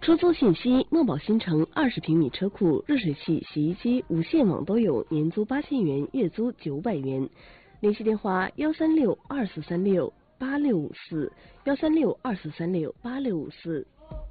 出租信息：墨宝新城20平米车库，热水器、洗衣机、无线网都有，年租8000元，月租900元。联系电话：13624368654，13624368654。